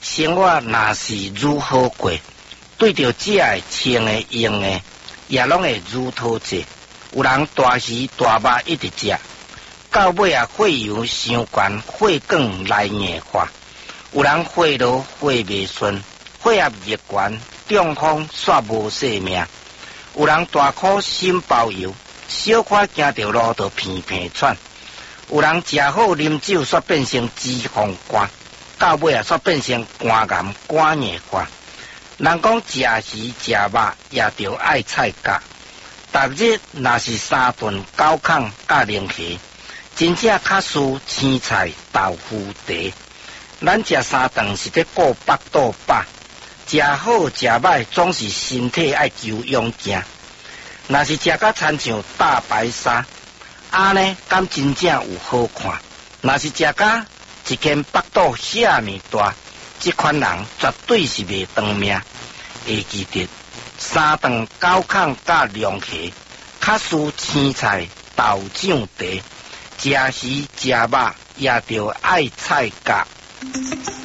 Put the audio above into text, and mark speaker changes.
Speaker 1: 生活若是如何过，对着这个清的用的，也拢会如讨债。有人大鱼大肉一直食，到尾啊血油伤悬，血管来硬化。有人血路血未顺，血压越悬，中风煞无性命。有人大苦心包油，小可惊着路就偏偏喘。有人食好啉酒，煞变成脂肪肝，到尾啊煞变成肝癌肝硬化。人讲食鱼食肉也着爱菜价，逐日若是3顿9孔甲零虾，真正较输青菜豆腐茶。咱食3顿是在顾腹肚饱，食好食歹总是身体爱求养健。若是食甲亲像大白鲨，安尼敢真正有好看？若是食甲一间腹肚遐尼大，这款人绝对是袂长命。会记得3顿9孔甲龙虾，较输青菜豆酱茶。食鱼食肉也着爱菜价。